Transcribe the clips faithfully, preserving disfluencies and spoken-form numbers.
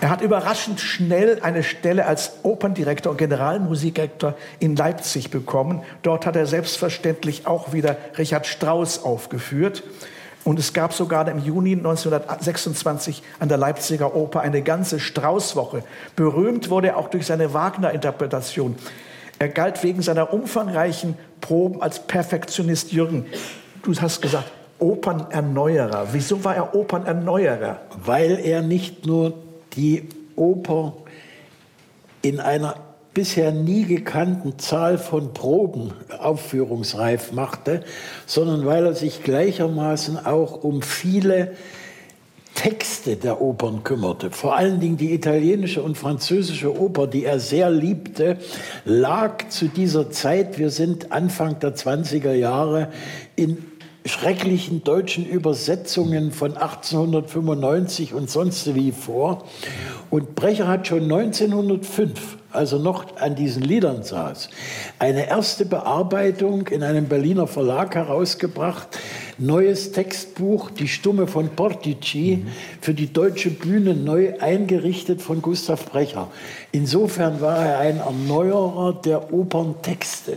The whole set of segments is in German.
Er hat überraschend schnell eine Stelle als Operndirektor und Generalmusikdirektor in Leipzig bekommen. Dort hat er selbstverständlich auch wieder Richard Strauss aufgeführt. Und es gab sogar im Juni neunzehnhundertsechsundzwanzig an der Leipziger Oper eine ganze Strauss-Woche. Berühmt wurde er auch durch seine Wagner-Interpretation. Er galt wegen seiner umfangreichen Proben als Perfektionist. Jürgen, du hast gesagt, Opernerneuerer. Wieso war er Opernerneuerer? Weil er nicht nur die Oper in einer bisher nie gekannten Zahl von Proben aufführungsreif machte, sondern weil er sich gleichermaßen auch um viele Texte der Opern kümmerte. Vor allen Dingen die italienische und französische Oper, die er sehr liebte, lag zu dieser Zeit, wir sind Anfang der zwanziger Jahre, in schrecklichen deutschen Übersetzungen von achtzehnhundertfünfundneunzig und sonst wie vor. Und Brecher hat schon neunzehnhundertfünf, also noch an diesen Liedern saß, eine erste Bearbeitung in einem Berliner Verlag herausgebracht, neues Textbuch, Die Stumme von Portici, mhm. für die deutsche Bühne neu eingerichtet von Gustav Brecher. Insofern war er ein Erneuerer der Operntexte.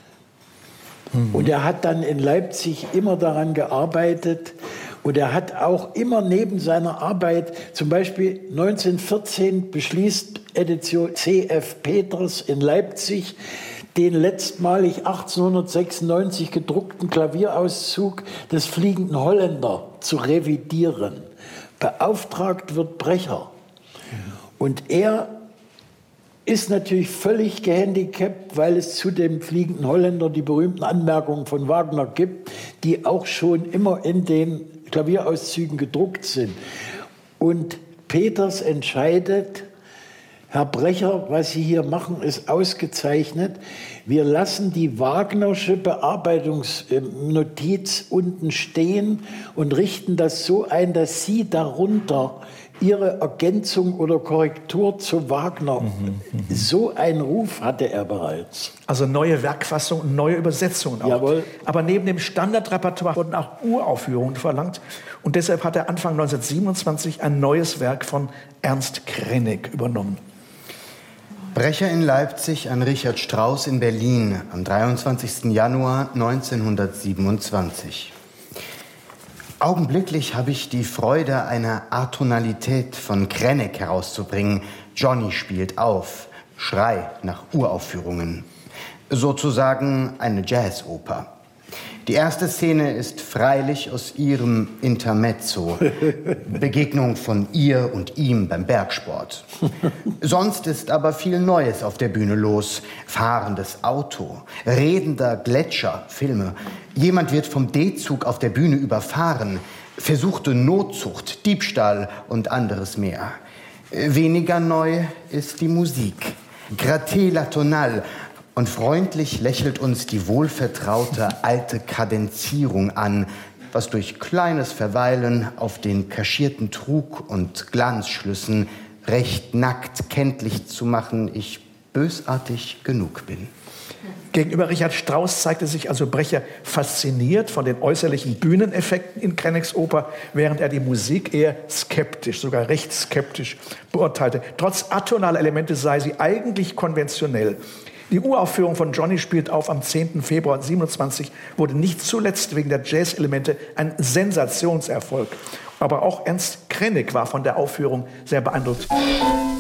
Mhm. Und er hat dann in Leipzig immer daran gearbeitet. Und er hat auch immer neben seiner Arbeit, zum Beispiel neunzehnhundertvierzehn beschließt Edition C F Peters in Leipzig, den letztmalig achtzehnhundertsechsundneunzig gedruckten Klavierauszug des Fliegenden Holländer zu revidieren. Beauftragt wird Brecher. Und er ist natürlich völlig gehandicapt, weil es zu dem Fliegenden Holländer die berühmten Anmerkungen von Wagner gibt, die auch schon immer in den Klavierauszügen gedruckt sind. Und Peters entscheidet, Herr Brecher, was Sie hier machen, ist ausgezeichnet. Wir lassen die Wagnersche Bearbeitungsnotiz unten stehen und richten das so ein, dass Sie darunter Ihre Ergänzung oder Korrektur zu Wagner, mhm, so einen Ruf hatte er bereits. Also neue Werkfassungen und neue Übersetzungen auch. Jawohl. Aber neben dem Standardrepertoire wurden auch Uraufführungen verlangt. Und deshalb hat er Anfang neunzehnhundertsiebenundzwanzig ein neues Werk von Ernst Krenek übernommen. Brecher in Leipzig an Richard Strauss in Berlin am dreiundzwanzigsten Januar neunzehnhundertsiebenundzwanzig. Augenblicklich habe ich die Freude, eine Atonalität von Krenek herauszubringen. Johnny spielt auf, Schrei nach Uraufführungen. Sozusagen eine Jazzoper. Die erste Szene ist freilich aus ihrem Intermezzo. Begegnung von ihr und ihm beim Bergsport. Sonst ist aber viel Neues auf der Bühne los. Fahrendes Auto, redender Gletscher, Filme. Jemand wird vom D-Zug auf der Bühne überfahren. Versuchte Notzucht, Diebstahl und anderes mehr. Weniger neu ist die Musik. Gratte la tonale. Und freundlich lächelt uns die wohlvertraute alte Kadenzierung an, was durch kleines Verweilen auf den kaschierten Trug und Glanzschlüssen recht nackt kenntlich zu machen ich bösartig genug bin. Gegenüber Richard Strauss zeigte sich also Brecher fasziniert von den äußerlichen Bühneneffekten in Kreneks Oper, während er die Musik eher skeptisch, sogar recht skeptisch beurteilte. Trotz atonaler Elemente sei sie eigentlich konventionell. Die Uraufführung von Johnny spielt auf am zehnten Februar neunzehnhundertsiebenundzwanzig, wurde nicht zuletzt wegen der Jazz-Elemente ein Sensationserfolg. Aber auch Ernst Krenek war von der Aufführung sehr beeindruckt.